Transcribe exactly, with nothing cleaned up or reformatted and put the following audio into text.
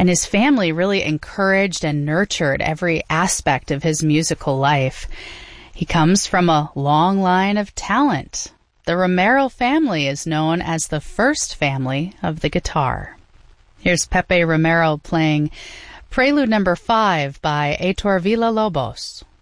and his family really encouraged and nurtured every aspect of his musical life. He comes from a long line of talent. The Romero family is known as the first family of the guitar. Here's Pepe Romero playing Prelude number five by Heitor Villa-Lobos.